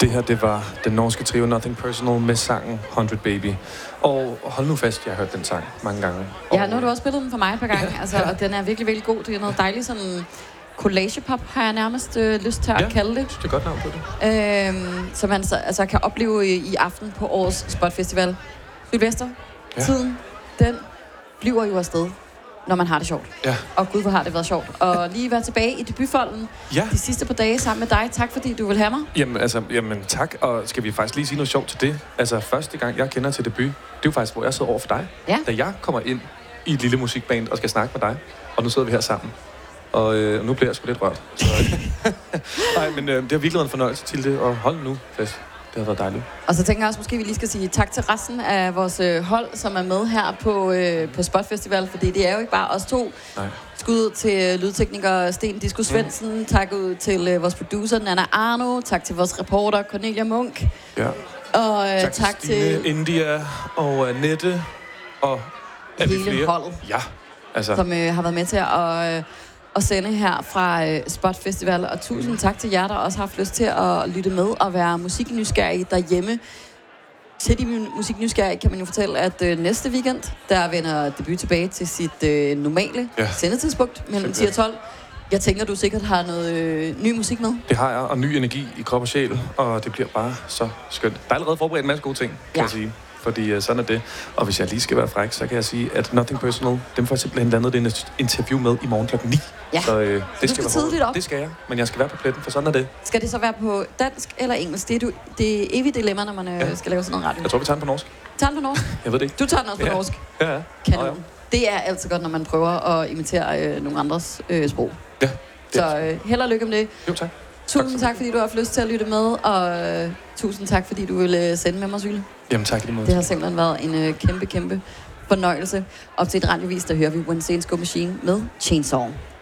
Det her, det var den norske trio Nothing Personal med sangen 100 Baby. Og hold nu fast, jeg har hørt den sang mange gange. Ja, nu har du også spillet den for mig et par gange, altså, og den er virkelig, virkelig god. Det er noget dejligt sådan collagepop, har jeg nærmest lyst til at kalde det. Det er godt navn på det. Som man altså kan opleve i aften på årets Spot Festival. Sylvester, tiden, den bliver jo afsted, når man har det sjovt. Ja. Og gud, hvor har det været sjovt. Og lige være tilbage i debutfolden de sidste par dage sammen med dig. Tak, fordi du vil have mig. Jamen tak, og skal vi faktisk lige sige noget sjovt til det? Altså, første gang, jeg kender til debut, det er jo faktisk, hvor jeg sidder over for dig. Ja. Da jeg kommer ind i et lille musikband og skal snakke med dig, og nu sidder vi her sammen. Og nu bliver jeg sgu lidt rørt. Nej, men det har virkelig været en fornøjelse til det, og hold nu fast. Det har været dejligt. Og så tænker jeg også, måske vi lige skal sige tak til resten af vores hold, som er med her på Spot Festival, fordi det er jo ikke bare os to. Nej. Skud til lydtekniker Sten Disco Svendsen, tak ud til vores producer Nana Arno, tak til vores reporter Cornelia Munk. Ja. Og tak til India og Annette og hele holdet, altså. som har været med til at sende her fra Spot Festival. Og tusind tak til jer, der også har haft lyst til at lytte med og være musiknysgerrige derhjemme. Til de musiknysgerrige kan man jo fortælle, at næste weekend, der vender debut tilbage til sit normale sendetidspunkt mellem 10 og 12. Jeg tænker, du sikkert har noget ny musik med. Det har jeg, og ny energi i krop og sjæl, og det bliver bare så skønt. Der er allerede forberedt en masse gode ting, kan jeg sige. Fordi sådan er det. Og hvis jeg lige skal være fræk, så kan jeg sige, at Nothing Personal, dem får simpelthen landet det en interview med i morgen klokken 9. Ja, så det skal være tidligt op. Det skal jeg, men jeg skal være på pletten, for sådan er det. Skal det så være på dansk eller engelsk? Det er evigt dilemma, når man skal lave sådan noget radio. Jeg tror, vi tager den på norsk. Tager den på norsk? Jeg ved det ikke. Du tager den også på norsk? Ja. Kanon. Det er altid godt, når man prøver at imitere nogle andres sprog. Ja. Så held og lykke med det. Jo, tak. Tusind tak, fordi du har haft lyst til at lytte med, og tusind tak, fordi du ville sende med mig, Syle. Jamen tak i lige måde. Det har simpelthen været en kæmpe fornøjelse. Op til et radiovis, der hører vi Wednesday's Go Machine med Chainsaw.